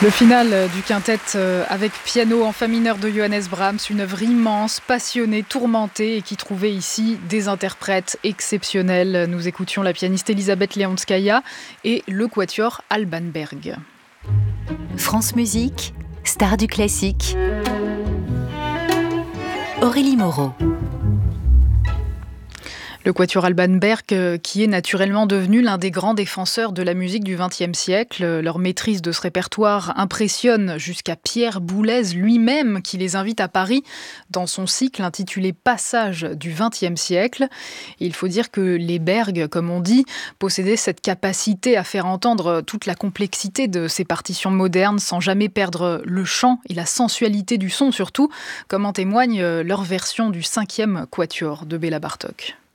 Le final du quintet avec piano en fa mineur de Johannes Brahms, une œuvre immense, passionnée, tourmentée et qui trouvait ici des interprètes exceptionnels. Nous écoutions la pianiste Elisabeth Leonskaya et le quatuor Alban Berg. France Musique, star du classique. Aurélie Moreau. Le quatuor Alban Berg, qui est naturellement devenu l'un des grands défenseurs de la musique du XXe siècle. Leur maîtrise de ce répertoire impressionne jusqu'à Pierre Boulez lui-même, qui les invite à Paris dans son cycle intitulé Passage du XXe siècle. Et il faut dire que les Berg, comme on dit, possédaient cette capacité à faire entendre toute la complexité de ces partitions modernes sans jamais perdre le chant et la sensualité du son surtout, comme en témoigne leur version du 5e quatuor de Béla Bartók.